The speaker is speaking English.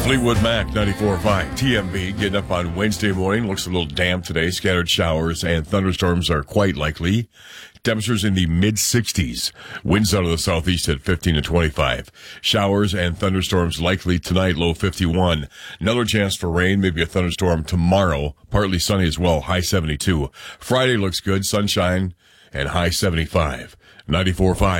Fleetwood Mac, 94.5 TMB, getting up on Wednesday morning. Looks a little damp today. Scattered showers and thunderstorms are quite likely. Temperatures in the mid-60s. Winds out of the southeast at 15 to 25. Showers and thunderstorms likely tonight, low 51. Another chance for rain, maybe a thunderstorm tomorrow. Partly sunny as well, high 72. Friday looks good, sunshine, and high 75. 94.5.